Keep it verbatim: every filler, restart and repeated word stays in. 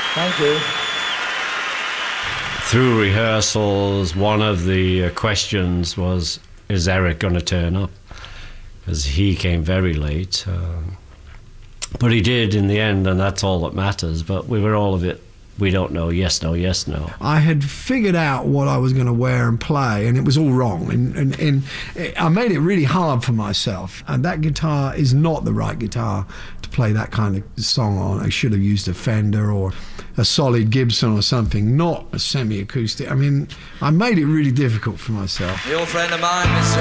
Thank you. Through rehearsals, one of the uh, questions was, is Eric going to turn up? Because he came very late. Uh, but he did in the end, and that's all that matters. But we were all a bit, we don't know, yes, no, yes, no. I had figured out what I was going to wear and play, and it was all wrong. And, and, and I made it really hard for myself. And that guitar is not the right guitar to play that kind of song on. I should have used a Fender or a solid Gibson or something, not a semi-acoustic. I mean, I made it really difficult for myself. The old friend of mine, Mister